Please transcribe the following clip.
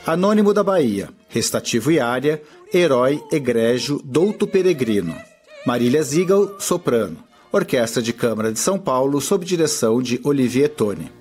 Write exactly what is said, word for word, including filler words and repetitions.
Anônimo da Bahia, Restativo e Área, Herói Egrégio Douto Peregrino. Marília Zigal, soprano. Orquestra de Câmara de São Paulo, sob direção de Olivier Tone.